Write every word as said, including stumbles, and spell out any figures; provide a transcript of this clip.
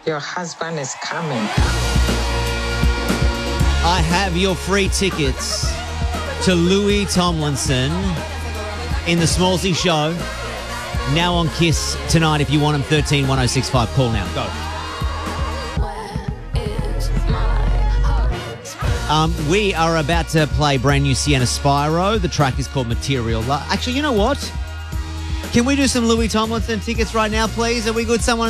Your husband is coming. I have your free tickets to Louis Tomlinson in the Smallsy Show. Now on Kiss tonight. If you want them, thirteen one oh six five. Call now. Go. Um, we are about to play brand new Sienna Spyro. The track is called Material Love. Actually, you know what? Can we do some Louis Tomlinson tickets right now, please? Are we good? Someone